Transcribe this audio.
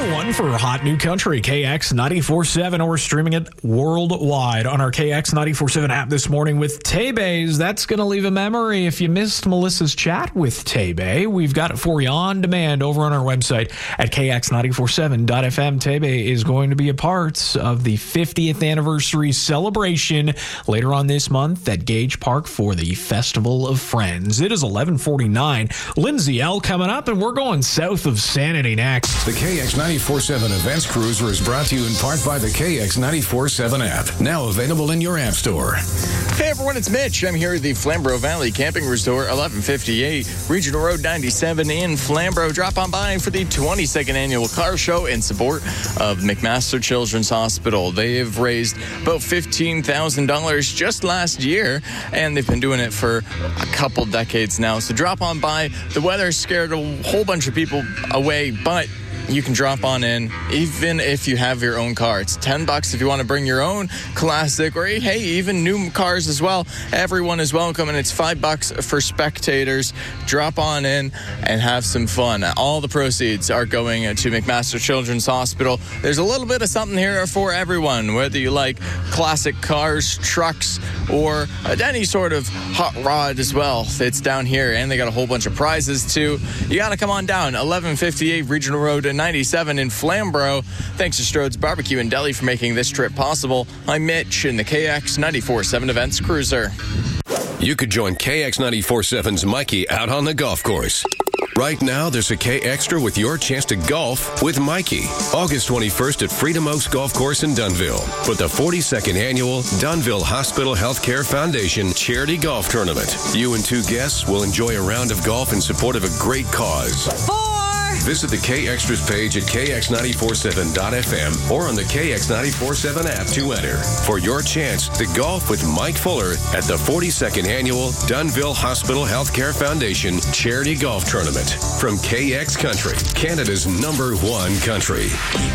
Number one for Hot New Country, KX 94.7, or streaming it worldwide on our KX 94.7 app this morning with Tay-Bays. That's going to leave a memory. If you missed Melissa's chat with Tay-Bay, we've got it for you on demand over on our website at kx947.fm. Tay-Bay is going to be a part of the 50th anniversary celebration later on this month at Gage Park for the Festival of Friends. It is 11:49. Lindsay L. coming up, and we're going south of Sanity next. The KX 94.7 Events Cruiser is brought to you in part by the KX 94.7 app, now available in your app store. Hey everyone, it's Mitch. I'm here at the Flamborough Valley Camping Resort, 1158 Regional Road 97 in Flamborough. Drop on by for the 22nd annual car show in support of McMaster Children's Hospital. They have raised about $15,000 just last year, and they've been doing it for a couple decades now. So drop on by. The weather scared a whole bunch of people away, but you can drop on in even if you have your own car. It's $10 if you want to bring your own classic, or hey, even new cars as well. Everyone is welcome, and it's $5 for spectators. Drop on in and have some fun. All the proceeds are going to McMaster Children's Hospital. There's a little bit of something here for everyone, whether you like classic cars, trucks, or any sort of hot rod as well. It's down here, and they got a whole bunch of prizes too. You got to come on down, 1158 Regional Road 97 in Flamborough. Thanks to Strode's Barbecue and Deli for making this trip possible. I'm Mitch in the KX 94.7 Events Cruiser. You could join KX 94.7's Mikey out on the golf course. Right now, there's a K Extra with your chance to golf with Mikey. August 21st at Freedom Oaks Golf Course in Dunnville for the 42nd annual Dunnville Hospital Healthcare Foundation Charity Golf Tournament. You and two guests will enjoy a round of golf in support of a great cause. Visit the K Extras page at kx947.fm or on the KX 94.7 app to enter for your chance to golf with Mike Fuller at the 42nd annual Dunnville Hospital Healthcare Foundation Charity Golf Tournament from KX Country, Canada's #1 country.